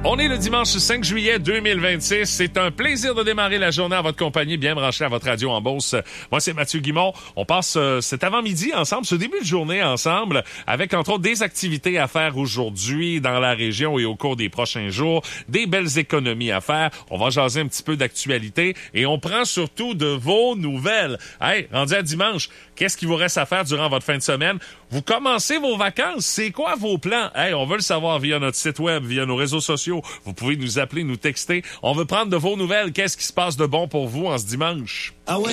On est le dimanche 5 juillet 2026. C'est un plaisir de démarrer la journée à votre compagnie, bien branché à votre radio en Beauce. Moi, c'est Mathieu Guimond. On passe cet avant-midi ensemble, ce début de journée ensemble, avec entre autres des activités à faire aujourd'hui dans la région et au cours des prochains jours, des belles économies à faire. On va jaser un petit peu d'actualité et on prend surtout de vos nouvelles. Hey, rendu à dimanche, qu'est-ce qu'il vous reste à faire durant votre fin de semaine? Vous commencez vos vacances. C'est quoi vos plans? Hey, on veut le savoir via notre site web, via nos réseaux sociaux. Vous pouvez nous appeler, nous texter. On veut prendre de vos nouvelles. Qu'est-ce qui se passe de bon pour vous en ce dimanche? Ah ouais.